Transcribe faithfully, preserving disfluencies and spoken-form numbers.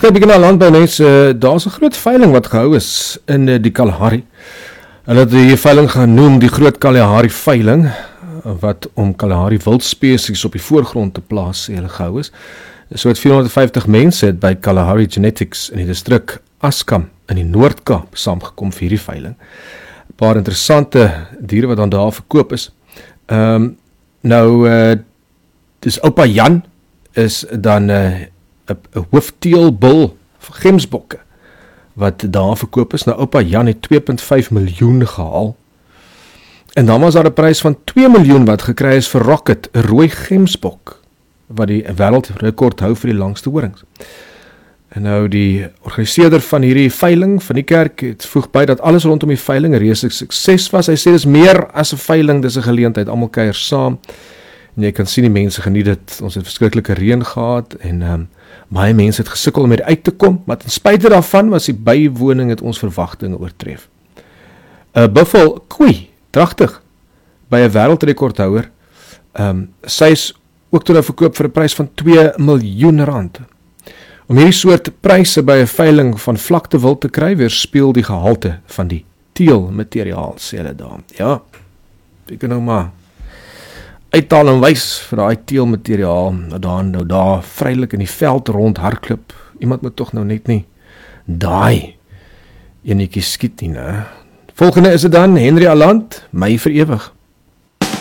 kyk bietjie na landbounuus, uh, daar's 'n groot veiling wat gehou is in uh, die Kalahari. Hulle het die veiling genoem die Groot Kalahari veiling, wat om Kalahari wildspesies op die voorgrond te plaas, sê hulle gehou is. So het vierhonderdvyftig mense het by Kalahari Genetics in die distrik Askam in die Noord-Kaap saamgekom vir hierdie veiling. 'n Paar interessante diere wat dan daar verkoop is. Um, nou, uh, dis oupa Jan is dan 'n uh, 'n hoofteelbul van gemsbokke wat daar verkoop is. Nou oupa Jan het twee komma vyf miljoen gehaal. En dan was daar 'n prys van twee miljoen wat gekry is vir Rocket, 'n rooi gemsbok wat die wêreldrekord hou vir die langste horings. En nou die organiseerder van hierdie veiling van die kerk het voeg by dat alles rondom die veiling 'n reuse sukses was. Hy sê dis meer as 'n veiling, dis 'n geleentheid, almal kuier saam. En jy kan sien die mense geniet dit. Ons het verskriklike reën gehad en um, baie mense het gesukkel om hier uit te kom, maar ten spyte daarvan was die bywoning het ons verwagtinge oortref. 'n Buffel koei, dragtig, by 'n wêreldrekordhouer. Um, sy is ook toe nou verkoop vir 'n prys van twee miljoen rand. Om hierdie soort pryse by 'n veiling van vlakte wild te kry, weerspieël die gehalte van die teelmateriaal, sê hulle daar. Ja, ek kan nou maar uithaal en wys vir daai teelmateriaal, nou daar, nou daar, vrylik in die veld rond hardloop. Iemand moet tog nou net nie daai enetjie skiet nie, né? Volgende is dit dan Henry Aland, My vir ewig.